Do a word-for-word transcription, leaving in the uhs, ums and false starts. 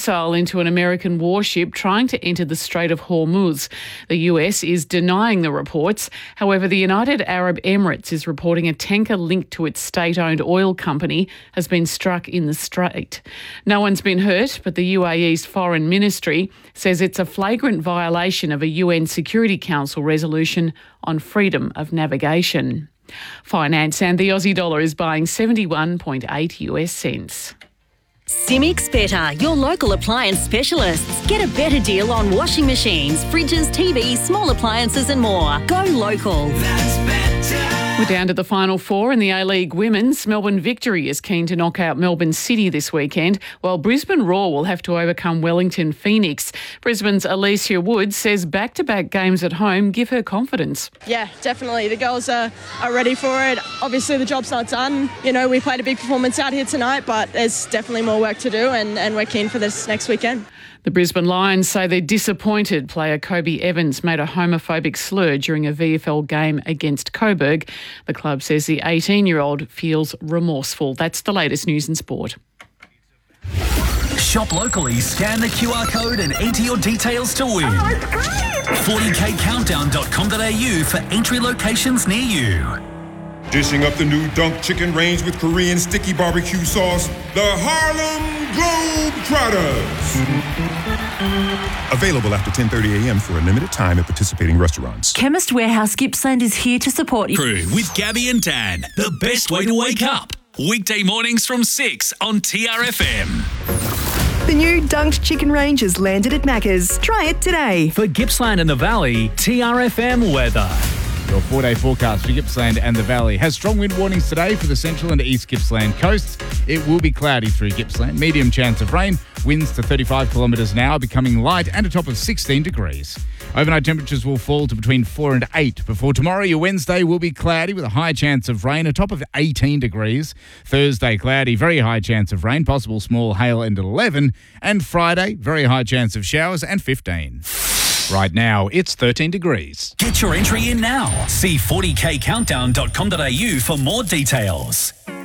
missile into an American warship trying to enter the Strait of Hormuz. The U S is denying the reports. However, the United Arab Emirates is reporting a tanker linked to its state-owned oil company has been struck in the strait. No one's been hurt, but the U A E's Foreign Ministry says it's a flagrant violation of a U N Security Council resolution on freedom of navigation. Finance, and the Aussie dollar is buying seventy-one point eight US cents. Simics Better, your local appliance specialists. Get a better deal on washing machines, fridges, T Vs, small appliances and more. Go local. That's better. We're down to the final four in the A-League Women's. Melbourne Victory is keen to knock out Melbourne City this weekend, while Brisbane Roar will have to overcome Wellington Phoenix. Brisbane's Alicia Woods says back-to-back games at home give her confidence. Yeah, definitely. The girls are, are ready for it. Obviously, the job's not done. You know, we played a big performance out here tonight, but there's definitely more work to do, and, and we're keen for this next weekend. The Brisbane Lions say they're disappointed player Kobe Evans made a homophobic slur during a V F L game against Coburg. The club says the eighteen-year-old feels remorseful. That's the latest news in sport. Shop locally, scan the Q R code and enter your details to win. Oh, forty k countdown dot com dot a u for entry locations near you. Dishing up the new Dunk Chicken range with Korean sticky barbecue sauce, the Harlem Globetrotters. Available after ten thirty a.m. for a limited time at participating restaurants. Chemist Warehouse Gippsland is here to support you. Crew with Gabby and Dan, the best way to wake up. Weekday mornings from six on T R F M. The new Dunked Chicken range has landed at Macca's. Try it today. For Gippsland and the Valley, T R F M weather. Your four-day forecast for Gippsland and the Valley has strong wind warnings today for the central and east Gippsland coasts. It will be cloudy through Gippsland. Medium chance of rain. Winds to thirty-five kilometres an hour, becoming light and a top of sixteen degrees. Overnight temperatures will fall to between four and eight. Before tomorrow, your Wednesday will be cloudy with a high chance of rain, a top of eighteen degrees. Thursday, cloudy, very high chance of rain, possible small hail and eleven. And Friday, very high chance of showers and fifteen. Right now, it's thirteen degrees. Get your entry in now. See forty k countdown dot com dot a u for more details.